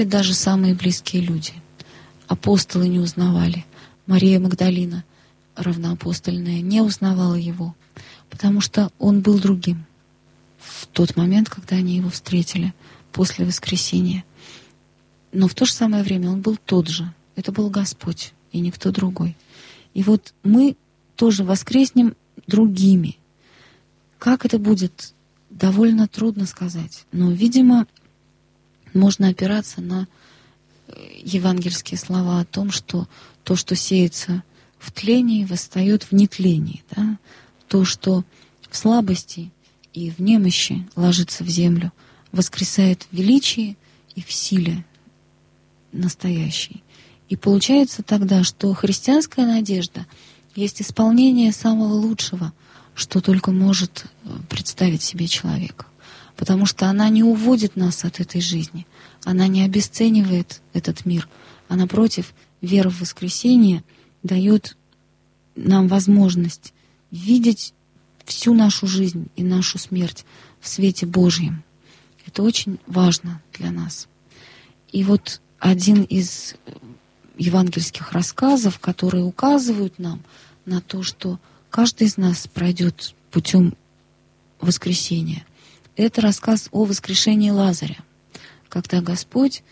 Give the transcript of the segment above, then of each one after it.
даже самые близкие люди. Апостолы не узнавали. Мария Магдалина, равноапостольная, не узнавала его, потому что он был другим в тот момент, когда они его встретили после воскресения. Но в то же самое время он был тот же. Это был Господь и никто другой. И вот мы тоже воскреснем другими. Как это будет, довольно трудно сказать. Но, видимо, можно опираться на евангельские слова о том, что то, что сеется в тлении, восстает в нетлении. Да? То, что в слабости и в немощи ложится в землю, воскресает в величии и в силе настоящей. И получается тогда, что христианская надежда есть исполнение самого лучшего, что только может представить себе человек. Потому что она не уводит нас от этой жизни, она не обесценивает этот мир, а напротив, вера в воскресение дает нам возможность видеть всю нашу жизнь и нашу смерть в свете Божьем. Это очень важно для нас. И вот один из евангельских рассказов, которые указывают нам на то, что каждый из нас пройдет путем воскресения, это рассказ о воскрешении Лазаря, когда Господь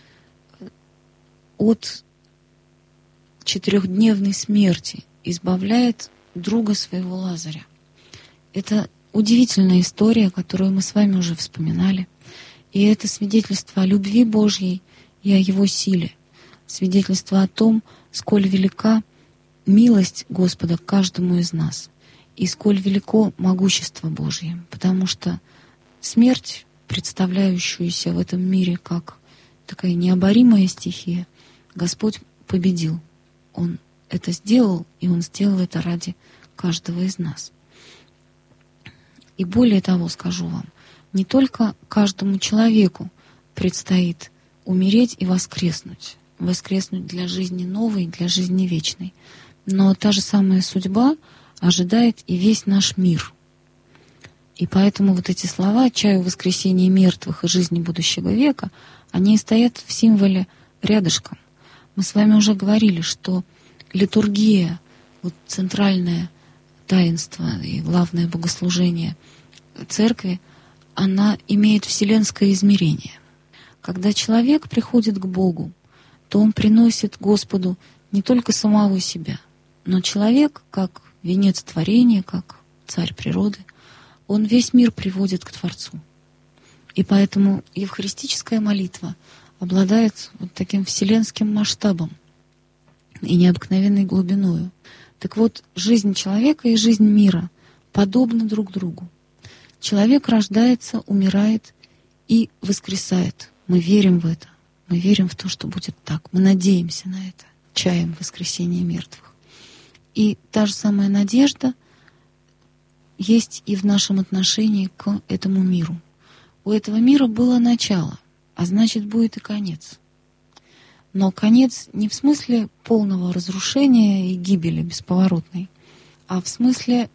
от 4-дневной смерти избавляет друга своего Лазаря. Это удивительная история, которую мы с вами уже вспоминали. И это свидетельство о любви Божьей и о Его силе. Свидетельство о том, сколь велика милость Господа к каждому из нас. И сколь велико могущество Божье. Потому что смерть, представляющуюся в этом мире как такая необоримая стихия, Господь победил. Он это сделал, и Он сделал это ради каждого из нас. И более того скажу вам, не только каждому человеку предстоит умереть и воскреснуть. Воскреснуть для жизни новой, для жизни вечной. Но та же самая судьба ожидает и весь наш мир. И поэтому вот эти слова «чаю воскресения мертвых и жизни будущего века», они стоят в символе рядышком. Мы с вами уже говорили, что литургия, вот центральное таинство и главное богослужение Церкви, она имеет вселенское измерение. Когда человек приходит к Богу, то он приносит Господу не только самого себя, но человек, как венец творения, как царь природы, он весь мир приводит к Творцу. И поэтому евхаристическая молитва обладает вот таким вселенским масштабом и необыкновенной глубиною. Так вот, жизнь человека и жизнь мира подобны друг другу. Человек рождается, умирает и воскресает. Мы верим в это. Мы верим в то, что будет так. Мы надеемся на это. Чаем воскресения мертвых. И та же самая надежда есть и в нашем отношении к этому миру. У этого мира было начало, а значит, будет и конец. Но конец не в смысле полного разрушения и гибели бесповоротной, а в смысле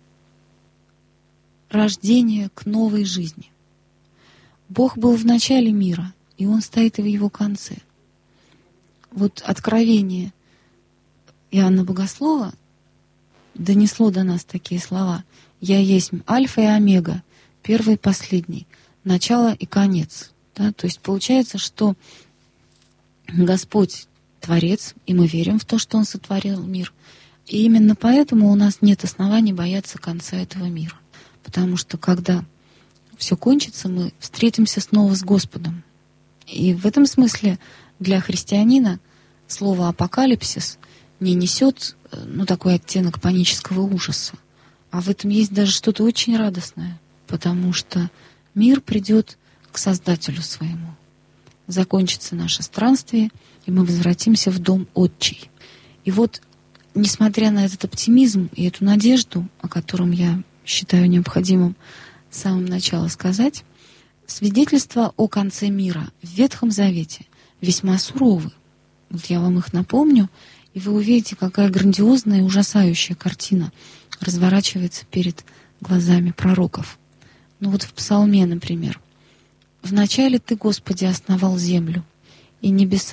рождения к новой жизни. Бог был в начале мира, и Он стоит и в его конце. Вот откровение Иоанна Богослова донесло до нас такие слова: «Я есть Альфа и Омега, первый и последний, начало и конец». Да? То есть получается, что Господь Творец, и мы верим в то, что Он сотворил мир. И именно поэтому у нас нет оснований бояться конца этого мира. Потому что когда все кончится, мы встретимся снова с Господом. И в этом смысле для христианина слово «апокалипсис» не несет такой оттенок панического ужаса. А в этом есть даже что-то очень радостное, потому что мир придет к Создателю своему. Закончится наше странствие, и мы возвратимся в дом Отчий. И вот, несмотря на этот оптимизм и эту надежду, о котором я считаю необходимым с самого начала сказать, свидетельства о конце мира в Ветхом Завете весьма суровы. Вот я вам их напомню, и вы увидите, какая грандиозная и ужасающая картина разворачивается перед глазами пророков. Вот в Псалме, например: «Вначале Ты, Господи, основал землю, и небеса